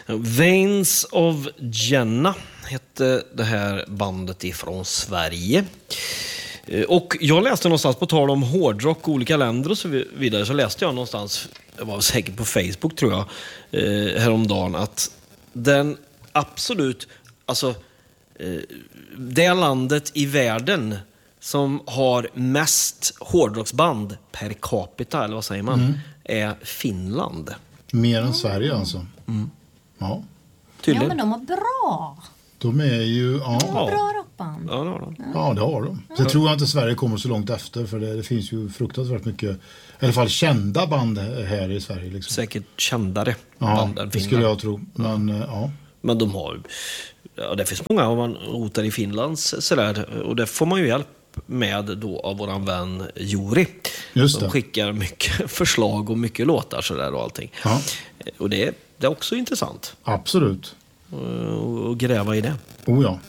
Veins of Jenna hette det här bandet ifrån Sverige. Och jag läste någonstans, på tal om hårdrock, olika länder och så vidare, så läste jag någonstans, jag var säkert på Facebook tror jag, häromdagen, att den absolut, alltså det landet i världen som har mest hårdrocksband per capita, eller vad säger man, är Finland. Mer än Sverige alltså. Ja. Tydligen. Ja, men de var bra. De är ju... Ja, Bra rockband. Ja, det har de. ja, det har de. Så tror jag inte Sverige kommer så långt efter, för det finns ju fruktansvärt mycket, i alla fall kända band här i Sverige. Liksom. Säkert kändare Ja, band än det Finland. skulle jag tro. Men ja. Men de har... Ja, det finns många om man rotar i Finlands sådär. Och det får man ju hjälp med då av våran vän Juri. Just de det. skickar mycket förslag och mycket låtar sådär och allting. Ja. Och det är också intressant Absolut. att gräva i det. Oh ja.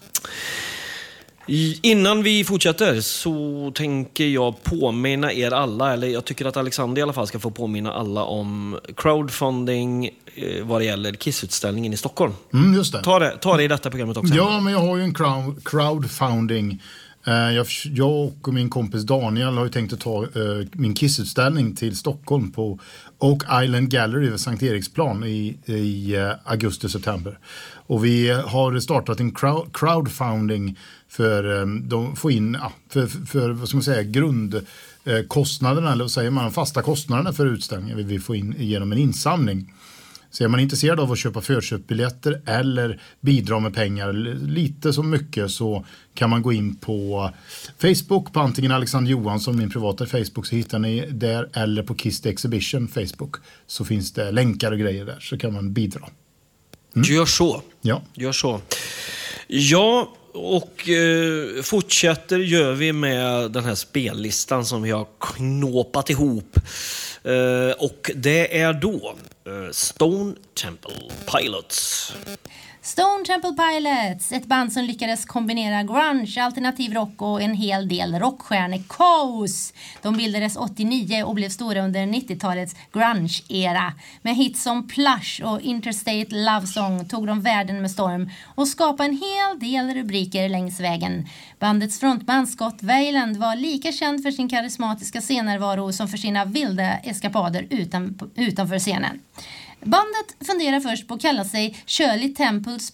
Innan vi fortsätter så tänker jag påminna er alla, eller jag tycker att Alexander i alla fall ska få påminna alla om crowdfunding vad det gäller Kiss-utställningen i Stockholm. Just det. Ta det i detta programmet också. Ja, men jag har ju en crowdfunding. Jag och min kompis Daniel har ju tänkt att ta min Kiss-utställning till Stockholm på Oak Island Gallery vid Sankt Eriksplan i augusti-september. Och vi har startat en crowdfunding för de får in för vad ska man säga, grundkostnaderna, eller vad säger man, fasta kostnaderna för utställningen vi får in genom en insamling. Så är man intresserad av att köpa förköpsbiljetter eller bidra med pengar lite som mycket, så kan man gå in på Facebook på antingen Alexander Johansson, min privata Facebook, så hittar ni där, eller på Kiss the Exhibition Facebook, så finns det länkar och grejer där, så kan man bidra. Gör så. Ja. Gör så. Ja, och fortsätter gör vi med den här spellistan som vi har knåpat ihop. Och det är då Stone Temple Pilots. Stone Temple Pilots, ett band som lyckades kombinera grunge, alternativ rock och en hel del rockstjärnekaos. De bildades 89 och blev stora under 90-talets grunge-era. Med hits som Plush och Interstate Love Song tog de världen med storm och skapade en hel del rubriker längs vägen. Bandets frontman Scott Weiland var lika känd för sin karismatiska scenärvaro som för sina vilda eskapader utanför scenen. Bandet funderar först på att kalla sig Shirley Temples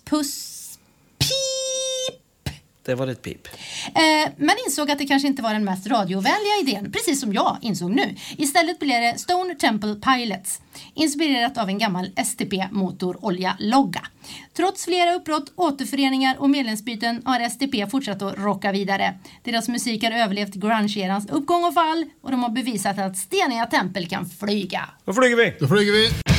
Pip. Det var ett pip. Men insåg att det kanske inte var den mest radiovänliga idén, precis som jag insåg nu. Istället blev det Stone Temple Pilots, inspirerat av en gammal STP-motor-olja-logga. Trots flera uppbrott, återföreningar och medlemsbyten har STP fortsatt att rocka vidare. Deras musik har överlevt grunge-erans uppgång och fall, och de har bevisat att steniga tempel kan flyga. Då flyger vi! Då flyger vi!